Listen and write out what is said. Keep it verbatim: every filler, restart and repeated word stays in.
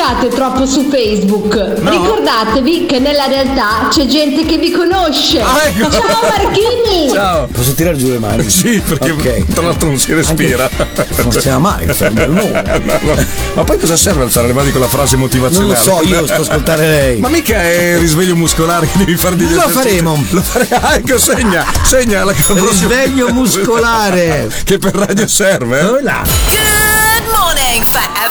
sfociate troppo su Facebook. No. Ricordatevi che nella realtà c'è gente che vi conosce. Ah, ecco. Ciao Marchini. Ciao. Posso tirare giù le mani? Sì, perché okay. tra l'altro non si respira. Anche, non si chiama mai, no, no. Ma poi cosa serve alzare le mani con la frase motivazionale? Non lo so, io sto a ascoltare lei. Ma mica è risveglio muscolare che devi fare di Lo faremo. Lo faremo. Ah, ecco, segna, segna la risveglio muscolare che per radio serve. Dove là? Good morning, Fab.